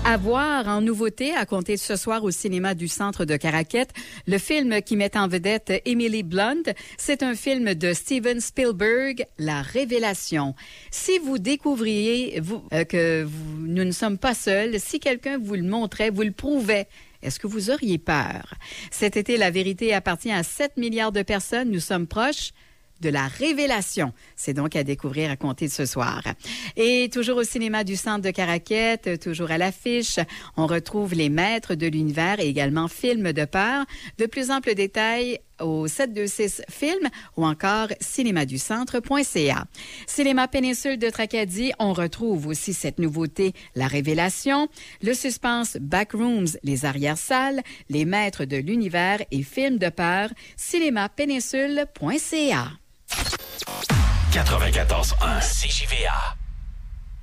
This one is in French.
À voir en nouveauté à compter de ce soir au cinéma du Centre de Caraquet, le film qui met en vedette Emily Blunt. C'est un film de Steven Spielberg, La Révélation. Si vous découvriez nous ne sommes pas seuls, si quelqu'un vous le montrait, vous le prouvait, est-ce que vous auriez peur? Cet été, la vérité appartient à 7 milliards de personnes. Nous sommes proches de La Révélation. C'est donc à découvrir à compter de ce soir. Et toujours au cinéma du Centre de Caraquet, toujours à l'affiche, on retrouve Les Maîtres de l'Univers et également Films de peur. De plus amples détails au 726 Films ou encore cinémaducentre.ca. Cinéma Péninsule de Tracadie, on retrouve aussi cette nouveauté, La Révélation, le suspense Backrooms, les arrière-salles, Les Maîtres de l'Univers et Films de peur, cinémapéninsule.ca. 94.1 CJVA.